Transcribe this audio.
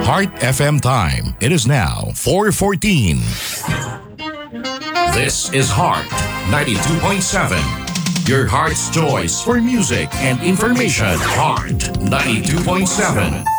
Heart FM time. It is now 4:14. This is Heart 92.7. Your heart's choice for music and information. Heart 92.7.